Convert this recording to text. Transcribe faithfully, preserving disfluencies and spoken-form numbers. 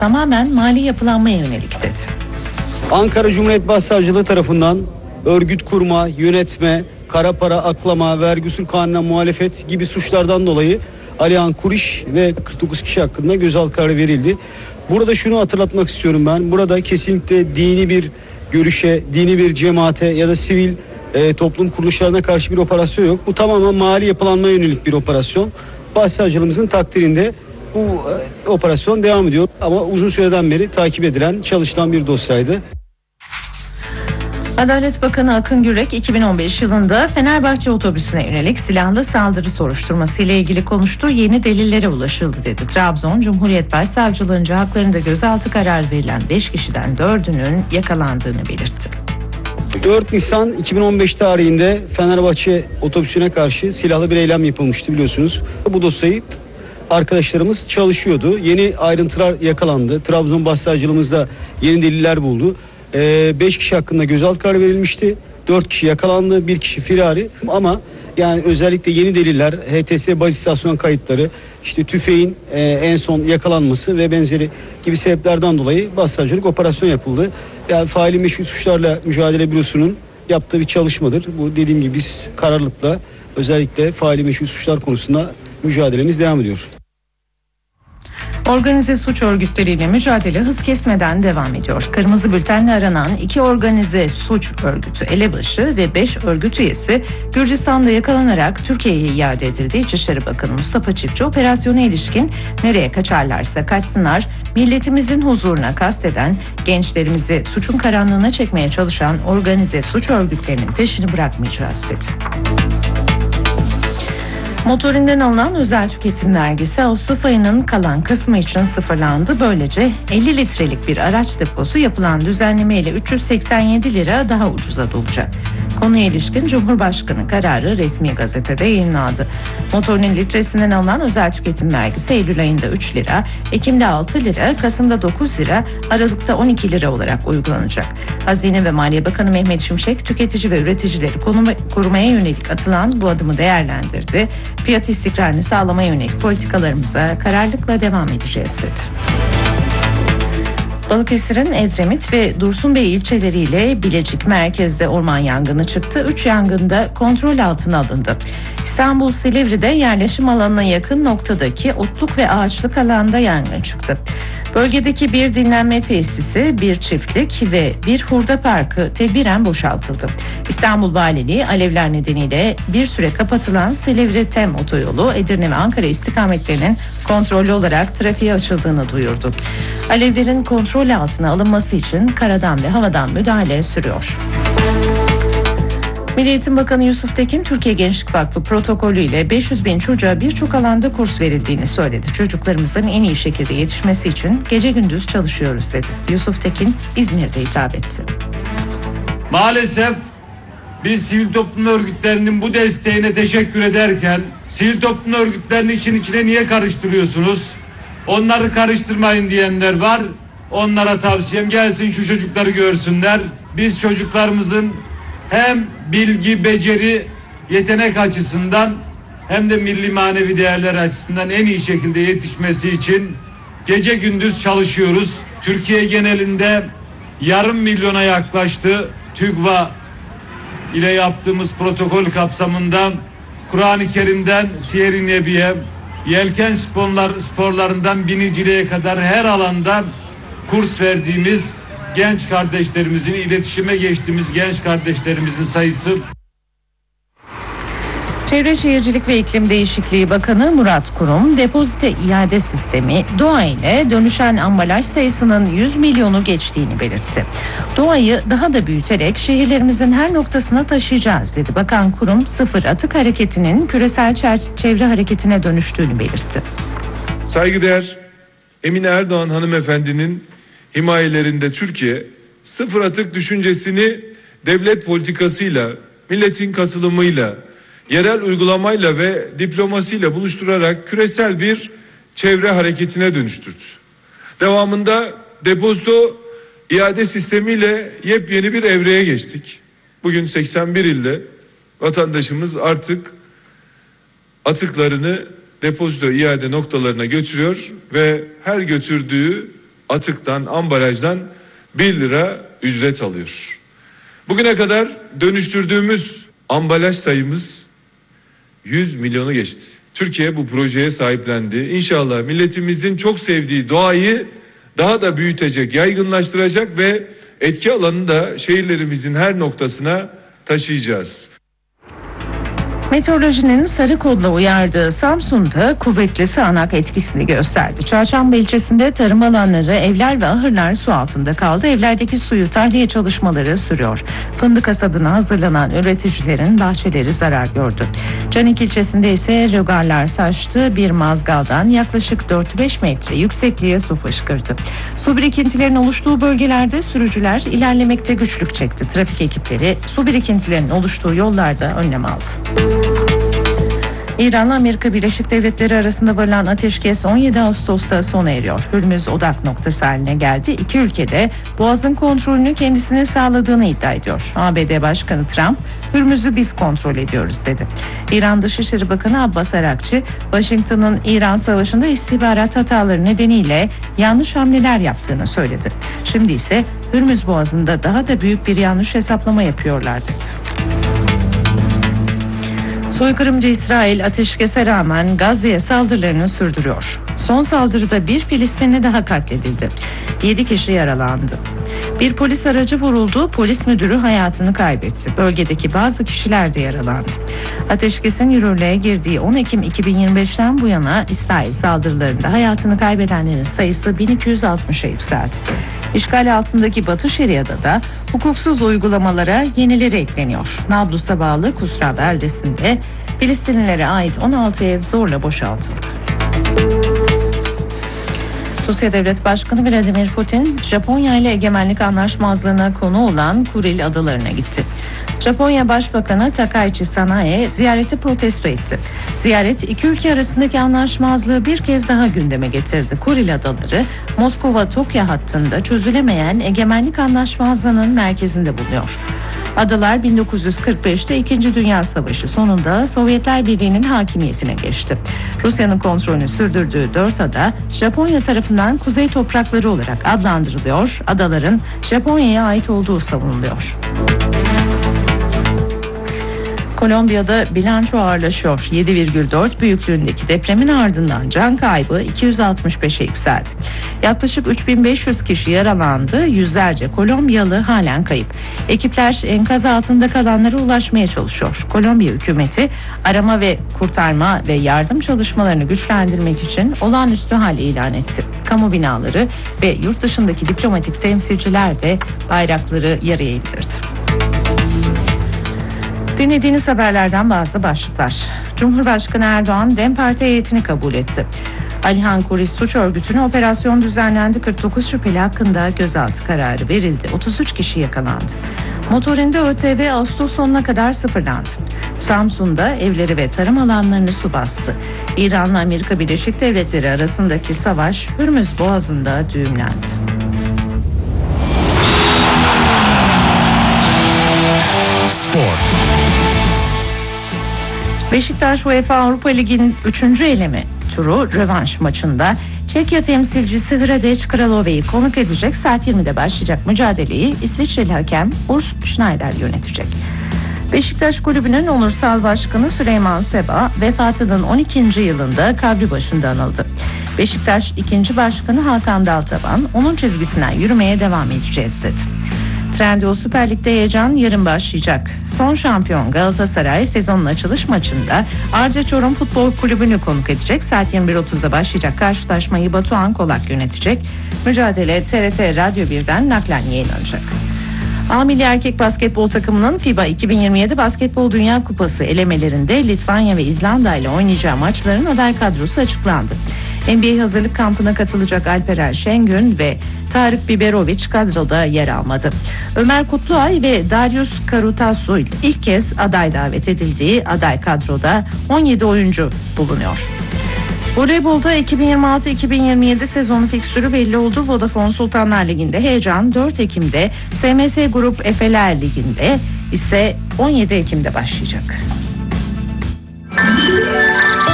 tamamen mali yapılanmaya yönelik dedi. Ankara Cumhuriyet Başsavcılığı tarafından örgüt kurma, yönetme, kara para aklama, vergi usul kanununa muhalefet gibi suçlardan dolayı Alihan Kuriş ve kırk dokuz kişi hakkında gözaltı kararı verildi. Burada şunu hatırlatmak istiyorum ben. Burada kesinlikle dini bir görüşe, dini bir cemaate ya da sivil e, toplum kuruluşlarına karşı bir operasyon yok. Bu tamamen mali yapılanmaya yönelik bir operasyon. Başsavcılığımızın takdirinde bu e, operasyon devam ediyor. Ama uzun süreden beri takip edilen, çalışılan bir dosyaydı. Adalet Bakanı Akın Gürek iki bin on beş yılında Fenerbahçe otobüsüne yönelik silahlı saldırı soruşturması ile ilgili konuştu. Yeni delillere ulaşıldı dedi. Trabzon Cumhuriyet Başsavcılığınca haklarında gözaltı kararı verilen beş kişiden dördünün yakalandığını belirtti. dört Nisan iki bin on beş tarihinde Fenerbahçe otobüsüne karşı silahlı bir eylem yapılmıştı biliyorsunuz. Bu dosyayı arkadaşlarımız çalışıyordu. Yeni ayrıntılar yakalandı. Trabzon Başsavcılığımızda yeni deliller buldu. beş kişi hakkında gözaltı kararı verilmişti. dört kişi yakalandı, bir kişi firari. Ama yani özellikle yeni deliller, H T S baz istasyon kayıtları, işte tüfeğin e, en son yakalanması ve benzeri gibi sebeplerden dolayı başsavcılık operasyon yapıldı. Yani faili meşru suçlarla mücadele bürosunun yaptığı bir çalışmadır. Bu dediğim gibi biz kararlılıkla özellikle faili meşru suçlar konusunda mücadelemiz devam ediyor. Organize suç örgütleriyle mücadele hız kesmeden devam ediyor. Kırmızı bültenle aranan iki organize suç örgütü elebaşı ve beş örgüt üyesi Gürcistan'da yakalanarak Türkiye'ye iade edildi. İçişleri Bakanı Mustafa Çiftçi operasyona ilişkin nereye kaçarlarsa kaçsınlar, milletimizin huzuruna kasteden, gençlerimizi suçun karanlığına çekmeye çalışan organize suç örgütlerinin peşini bırakmayacağız dedi. Motorinden alınan özel tüketim vergisi Ağustos ayının kalan kısmı için sıfırlandı. Böylece elli litrelik bir araç deposu yapılan düzenlemeyle üç yüz seksen yedi lira daha ucuza dolacak. Konuya ilişkin Cumhurbaşkanı kararı resmi gazetede yayınlandı. Motorinin litresinden alınan özel tüketim vergisi Eylül ayında üç lira, Ekim'de altı lira, Kasım'da dokuz lira, Aralık'ta on iki lira olarak uygulanacak. Hazine ve Maliye Bakanı Mehmet Şimşek, tüketici ve üreticileri korumaya yönelik atılan bu adımı değerlendirdi. Fiyat istikrarını sağlamaya yönelik politikalarımıza kararlılıkla devam edeceğiz dedi. Balıkesir'in Edremit ve Dursunbey ilçeleriyle Bilecik merkezde orman yangını çıktı. Üç yangında kontrol altına alındı. İstanbul Silivri'de yerleşim alanına yakın noktadaki otluk ve ağaçlık alanda yangın çıktı. Bölgedeki bir dinlenme tesisi, bir çiftlik ve bir hurda parkı tedbiren boşaltıldı. İstanbul Valiliği alevler nedeniyle bir süre kapatılan Silivri-Tem otoyolu Edirne ve Ankara istikametlerinin kontrollü olarak trafiğe açıldığını duyurdu. Alevlerin kontrol altına alınması için karadan ve havadan müdahale sürüyor. Milli Eğitim Bakanı Yusuf Tekin, Türkiye Gençlik Vakfı protokolü ile beş yüz bin çocuğa birçok alanda kurs verildiğini söyledi. Çocuklarımızın en iyi şekilde yetişmesi için gece gündüz çalışıyoruz dedi. Yusuf Tekin İzmir'de hitap etti. Maalesef biz sivil toplum örgütlerinin bu desteğine teşekkür ederken sivil toplum örgütlerini için içine niye karıştırıyorsunuz? Onları karıştırmayın diyenler var. Onlara tavsiyem gelsin şu çocukları görsünler. Biz çocuklarımızın hem bilgi, beceri, yetenek açısından hem de milli manevi değerler açısından en iyi şekilde yetişmesi için gece gündüz çalışıyoruz. Türkiye genelinde yarım milyona yaklaştı. TÜGVA ile yaptığımız protokol kapsamında Kur'an-ı Kerim'den Siyer-i Nebiye, yelken sporlar, sporlarından biniciliğe kadar her alanda kurs verdiğimiz genç kardeşlerimizin, iletişime geçtiğimiz genç kardeşlerimizin sayısı. Çevre Şehircilik ve İklim Değişikliği Bakanı Murat Kurum, depozite iade sistemi doğa ile dönüşen ambalaj sayısının yüz milyonu geçtiğini belirtti. Doğayı daha da büyüterek şehirlerimizin her noktasına taşıyacağız dedi. Bakan Kurum, sıfır atık hareketinin küresel çevre hareketine dönüştüğünü belirtti. Saygıdeğer Emine Erdoğan hanımefendinin himayelerinde Türkiye sıfır atık düşüncesini devlet politikasıyla, milletin katılımıyla, yerel uygulamayla ve diplomasiyle buluşturarak küresel bir çevre hareketine dönüştürdü. Devamında depozito iade sistemiyle yepyeni bir evreye geçtik. Bugün seksen bir ilde vatandaşımız artık atıklarını depozito iade noktalarına götürüyor ve her götürdüğü atıktan, ambalajdan bir lira ücret alıyor. Bugüne kadar dönüştürdüğümüz ambalaj sayımız yüz milyonu geçti. Türkiye bu projeye sahiplendi. İnşallah milletimizin çok sevdiği doğayı daha da büyütecek, yaygınlaştıracak ve etki alanını da şehirlerimizin her noktasına taşıyacağız. Meteorolojinin sarı kodla uyardığı Samsun'da kuvvetli sağanak etkisini gösterdi. Çarşamba ilçesinde tarım alanları, evler ve ahırlar su altında kaldı. Evlerdeki suyu tahliye çalışmaları sürüyor. Fındık hasadına hazırlanan üreticilerin bahçeleri zarar gördü. Canik ilçesinde ise rögarlar taştı. Bir mazgaldan yaklaşık dört beş metre yüksekliğe su fışkırdı. Su birikintilerinin oluştuğu bölgelerde sürücüler ilerlemekte güçlük çekti. Trafik ekipleri su birikintilerinin oluştuğu yollarda önlem aldı. İran'la Amerika Birleşik Devletleri arasında varılan ateşkes on yedi Ağustos'ta sona eriyor. Hürmüz odak noktası haline geldi. İki ülkede Boğaz'ın kontrolünü kendisine sağladığını iddia ediyor. A B D Başkanı Trump, Hürmüz'ü biz kontrol ediyoruz dedi. İran Dışişleri Bakanı Abbas Arakçı, Washington'ın İran Savaşı'nda istihbarat hataları nedeniyle yanlış hamleler yaptığını söyledi. Şimdi ise Hürmüz Boğazı'nda daha da büyük bir yanlış hesaplama yapıyorlar dedi. Soykırımcı İsrail ateşkese rağmen Gazze'ye saldırılarını sürdürüyor. Son saldırıda bir Filistinli daha katledildi. yedi kişi yaralandı. Bir polis aracı vuruldu, polis müdürü hayatını kaybetti. Bölgedeki bazı kişiler de yaralandı. Ateşkesin yürürlüğe girdiği on Ekim iki bin yirmi beşten bu yana İsrail saldırılarında hayatını kaybedenlerin sayısı bin iki yüz altmışa yükseldi. İşgal altındaki Batı Şeria'da da hukuksuz uygulamalara yenileri ekleniyor. Nablus'a bağlı Kusra beldesinde Filistinlilere ait on altı ev zorla boşaltıldı. Rusya Devlet Başkanı Vladimir Putin, Japonya ile egemenlik anlaşmazlığına konu olan Kuril adalarına gitti. Japonya Başbakanı Takaichi Sanae ziyareti protesto etti. Ziyaret iki ülke arasındaki anlaşmazlığı bir kez daha gündeme getirdi. Kuril adaları, Moskova-Tokyo hattında çözülemeyen egemenlik anlaşmazlığının merkezinde bulunuyor. Adalar bin dokuz yüz kırk beşte İkinci Dünya Savaşı sonunda Sovyetler Birliği'nin hakimiyetine geçti. Rusya'nın kontrolünü sürdürdüğü dört ada Japonya tarafından kuzey toprakları olarak adlandırılıyor. Adaların Japonya'ya ait olduğu savunuluyor. Kolombiya'da bilanço ağırlaşıyor. yedi virgül dört büyüklüğündeki depremin ardından can kaybı iki yüz altmış beşe yükseldi. Yaklaşık üç bin beş yüz kişi yaralandı. Yüzlerce Kolombiyalı halen kayıp. Ekipler enkaz altında kalanlara ulaşmaya çalışıyor. Kolombiya hükümeti arama ve kurtarma ve yardım çalışmalarını güçlendirmek için olağanüstü hal ilan etti. Kamu binaları ve yurt dışındaki diplomatik temsilciler de bayrakları yarıya indirdi. Dinlediğiniz haberlerden bazı başlıklar. Cumhurbaşkanı Erdoğan DEM Parti heyetini kabul etti. Alihan Kuris suç örgütüne operasyon düzenlendi. kırk dokuz şüpheli hakkında gözaltı kararı verildi. otuz üç kişi yakalandı. Motorinde ÖTV Ağustos sonuna kadar sıfırlandı. Samsun'da evleri ve tarım alanlarını su bastı. İran'la Amerika Birleşik Devletleri arasındaki savaş Hürmüz Boğazı'nda düğümlendi. Spor. Beşiktaş UEFA Avrupa Ligi'nin üçüncü eleme turu rövanş maçında Çekya temsilcisi Hradec Kralove'yi konuk edecek. Saat yirmide başlayacak mücadeleyi İsviçreli hakem Urs Schneider yönetecek. Beşiktaş Kulübü'nün onursal başkanı Süleyman Seba vefatının on ikinci yılında kabri başında anıldı. Beşiktaş ikinci başkanı Hakan Daltaban onun çizgisinden yürümeye devam edeceğiz dedi. Trendyol Süper Lig'de heyecan yarın başlayacak. Son şampiyon Galatasaray sezonun açılış maçında Arca Çorum Futbol Kulübü'nü konuk edecek. Saat yirmi bir otuzda başlayacak karşılaşmayı Batuhan Kolak yönetecek. Mücadele T R T Radyo birden naklen yayınlanacak. A Milli Erkek Basketbol takımının FIBA iki bin yirmi yedi Basketbol Dünya Kupası elemelerinde Litvanya ve İzlanda ile oynayacağı maçların aday kadrosu açıklandı. N B A hazırlık kampına katılacak Alperen Şengün ve Tarık Biberovic kadroda yer almadı. Ömer Kutluay ve Darius Karutasu ilk kez aday davet edildiği aday kadroda on yedi oyuncu bulunuyor. Voleybolda iki bin yirmi altı iki bin yirmi yedi sezonu fikstürü belli oldu. Vodafone Sultanlar Ligi'nde heyecan dört Ekim'de, S M S Grup Efeler Ligi'nde ise on yedi Ekim'de başlayacak.